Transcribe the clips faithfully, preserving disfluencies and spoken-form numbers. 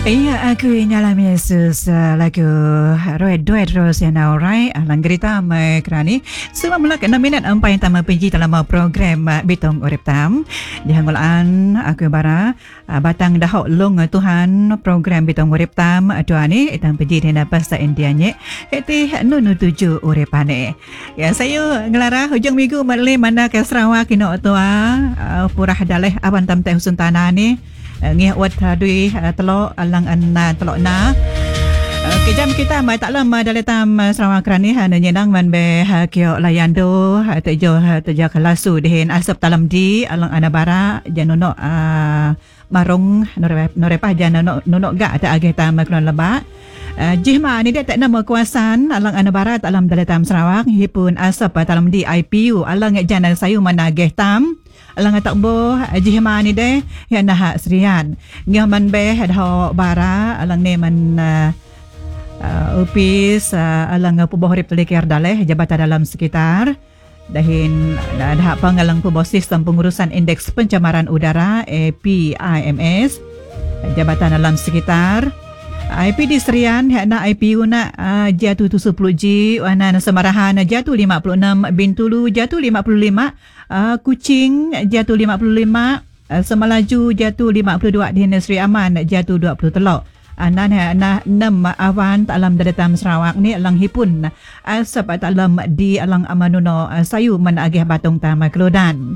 Iya, aku nyalami Yesus uh, lagu Red Duet Rose yang aurai alang gerita mai kerani selama melak enam minit empat yang tama penji dalam program uh, Bitong Urip Tam. Dihangulaan aku bara uh, batang dahok long uh, Tuhan program Bitong Urip Tam doa ni itang penji dina bahasa Indianya heti nunu tuju uripane. Ya saya ngelara hujung minggu mali mana ke Sarawak kino tua uh, purah daleh aban tam teh husun tanah ni ngih wat dui telok alang an telok na kejam kita mai tak lama dalam tam Sarawak kerani hanya nyenang man be kio layando tejo tejo kelasu dehen asap talam di alang anabara janono marung norepah janono nono gak tak agih tam kelon lebak jihma ni dia tak nama kuasan alang anabara alam dalam tam Sarawak hipun asap talam di I P U alang jana sayu mana agih tam alang tak boh jihma ni deh yang nah serian ngah man be dah bara alang ne man uh, upis uh, alang puboh rip telikir daleh jabatan dalam sekitar dahin dah dah pangalang puboh sistem pengurusan indeks pencemaran udara A P I M S jabatan dalam sekitar I P D Serian na I P U na uh, jatuh tujuh puluh G wana Semarahan jatuh lima puluh enam Bintulu jatuh lima puluh lima uh, Kuching jatuh lima puluh lima uh, Semalaju jatuh lima puluh dua di Sri Aman jatuh dua puluh telok anan na enam awan alam dalam Sarawak ni alang hipun asap alam di alang amanuno uh, sayu man agih batong tama kelodan.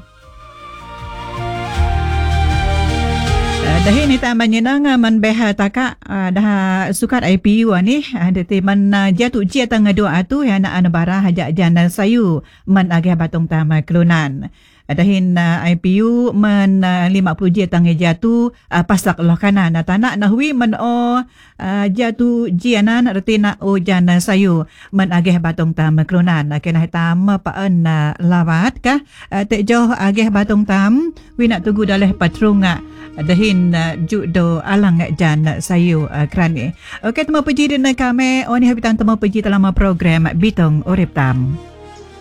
Dahin ita manyenang man beha taka dah sukat I P U ni dete man jatuh jia tang dua atu ya na anabara haja jana sayu man agih batong tama kelunan. Dahin I P U man lima puluh jia tang jatuh pasak loh kanan tanak nahwi man o jatuh jianan retina o jana sayu man agih batong tama kelunan kena tam paan lawat kah tejo agih batong tam wina tugu daleh patrunga dahin uh, judo alang jan sayu uh, kerani. Okey, temu pergi dengan kami. Oh ni habitan temu pergi dalam program Bitong Urip Tam.